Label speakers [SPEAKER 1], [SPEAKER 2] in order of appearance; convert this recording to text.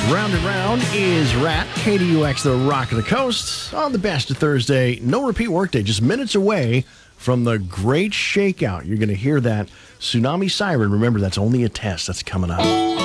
[SPEAKER 1] Round and Round is Rat, KDUX, the Rock of the Coast, on the best of Thursday. No repeat workday, just minutes away from the Great Shakeout. You're going to hear that tsunami siren. Remember, that's only a test. That's coming up.